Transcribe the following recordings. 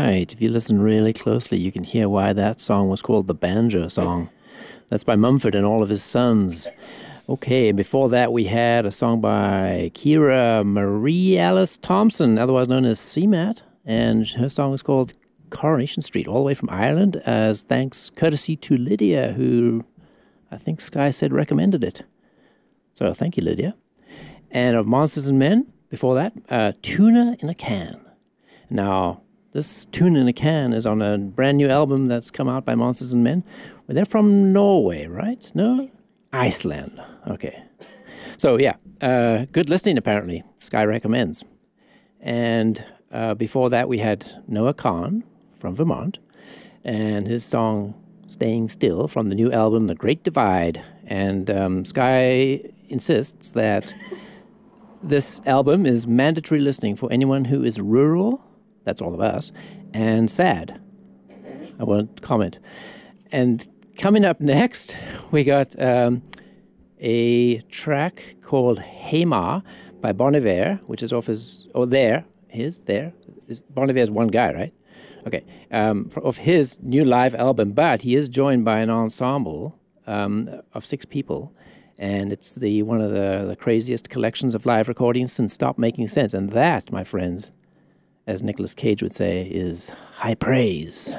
right. If you listen really closely, you can hear why that song was called the Banjo Song. That's by Mumford and all of his sons. Okay, before that we had a song by Kira Marie Alice Thompson, otherwise known as CMAT, and her song is called Coronation Street, all the way from Ireland, as thanks courtesy to Lydia, who I think Sky said recommended it. So thank you, Lydia. And of Monsters and Men, before that, Tuna in a Can. Now, this Tuna in a Can is on a brand new album that's come out by Monsters and Men. Well, they're from Norway, right? No? Iceland. Okay. So, yeah, good listening, apparently. Sky recommends. And before that, we had Noah Kahn from Vermont, and his song Staying Still from the new album The Great Divide. And Sky insists that this album is mandatory listening for anyone who is rural, that's all of us, and sad. I won't comment. And coming up next, we got a track called Hema by Bon Iver, which is off his, Bon Iver's one guy, right? Okay, of his new live album, but he is joined by an ensemble of 6 people, and it's one of the craziest collections of live recordings since Stop Making Sense, and that, my friends, as Nicolas Cage would say, is high praise.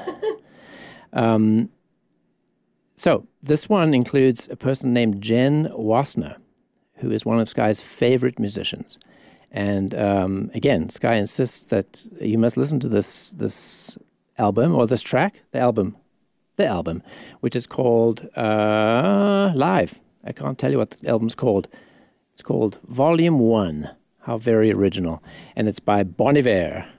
So this one includes a person named Jen Wasner, who is one of Sky's favorite musicians. And again, Sky insists that you must listen to this album, or this track, the album, which is called Live. I can't tell you what the album's called. It's called Volume 1. How very original. And it's by Bon Iver.